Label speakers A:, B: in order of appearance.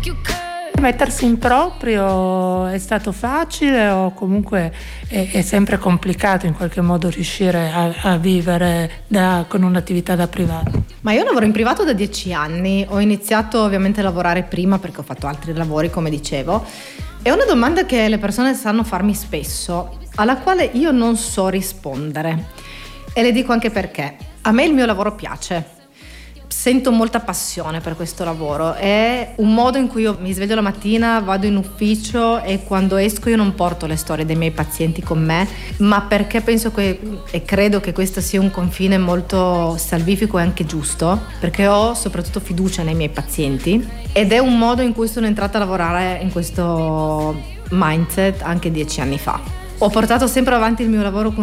A: Mettersi in proprio è stato facile o comunque è sempre complicato in qualche modo riuscire a vivere con un'attività da privato?
B: Ma io lavoro in privato da 10 anni, ho iniziato ovviamente a lavorare prima perché ho fatto altri lavori, come dicevo. È una domanda che le persone sanno farmi spesso, alla quale io non so rispondere, e le dico anche perché. A me il mio lavoro piace. Sento molta passione per questo lavoro, è un modo in cui io mi sveglio la mattina, vado in ufficio e quando esco io non porto le storie dei miei pazienti con me, ma perché penso e credo che questo sia un confine molto salvifico e anche giusto, perché ho soprattutto fiducia nei miei pazienti ed è un modo in cui sono entrata a lavorare in questo mindset anche 10 anni fa. Ho portato sempre avanti il mio lavoro con